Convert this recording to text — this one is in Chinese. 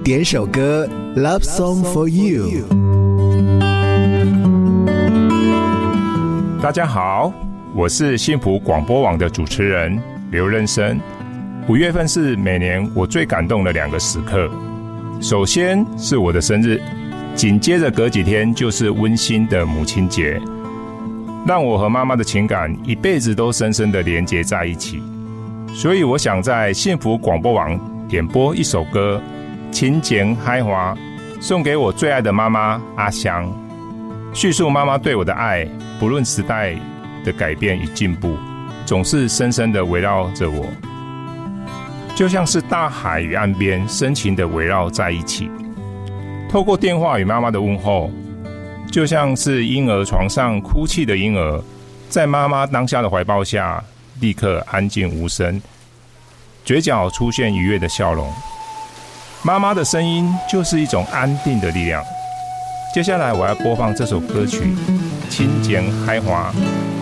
点首歌 Love Song for You。 大家好，我是幸福广播网的主持人刘任生。5月份是每年我最感动的2个时刻，首先是我的生日，紧接着隔几天就是温馨的母亲节，让我和妈妈的情感一辈子都深深的连结在一起。所以我想在幸福广播网点播一首歌《亲情海华》，送给我最爱的妈妈阿香，叙述妈妈对我的爱，不论时代的改变与进步，总是深深的围绕着我，就像是大海与岸边深情的围绕在一起。透过电话与妈妈的问候，就像是婴儿床上哭泣的婴儿，在妈妈当下的怀抱下立刻安静无声，嘴角出现愉悦的笑容。妈妈的声音就是一种安定的力量。接下来我要播放这首歌曲《亲情海华》，